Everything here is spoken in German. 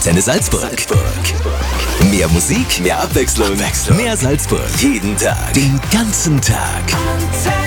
Antenne Salzburg. Mehr Musik, mehr Abwechslung, mehr Salzburg. Jeden Tag, den ganzen Tag.